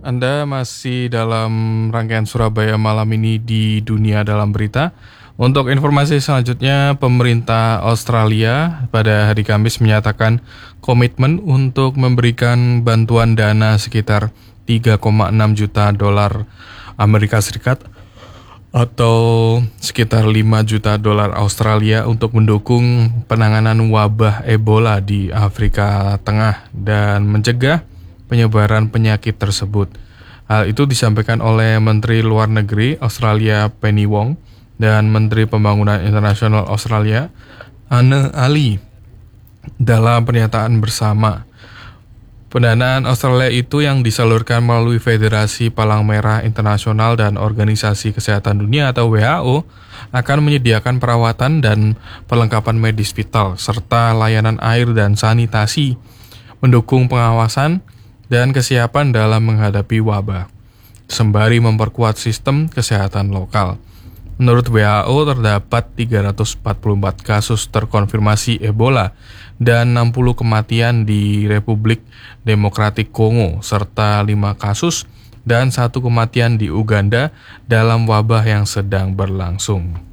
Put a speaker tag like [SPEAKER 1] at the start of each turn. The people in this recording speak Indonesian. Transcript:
[SPEAKER 1] Anda masih dalam rangkaian Surabaya malam ini di Dunia Dalam Berita. Untuk informasi selanjutnya, pemerintah Australia pada hari Kamis menyatakan komitmen untuk memberikan bantuan dana sekitar 3,6 juta dolar Amerika Serikat atau sekitar 5 juta dolar Australia untuk mendukung penanganan wabah Ebola di Afrika Tengah dan mencegah penyebaran penyakit tersebut. Hal itu disampaikan oleh Menteri Luar Negeri Australia Penny Wong dan Menteri Pembangunan Internasional Australia Anne Ali dalam pernyataan bersama. Pendanaan Australia itu yang disalurkan melalui Federasi Palang Merah Internasional dan Organisasi Kesehatan Dunia atau WHO akan menyediakan perawatan dan perlengkapan medis vital serta layanan air dan sanitasi, mendukung pengawasan dan kesiapan dalam menghadapi wabah, sembari memperkuat sistem kesehatan lokal. Menurut WHO terdapat 344 kasus terkonfirmasi Ebola dan 60 kematian di Republik Demokratik Kongo serta 5 kasus dan 1 kematian di Uganda dalam wabah yang sedang berlangsung.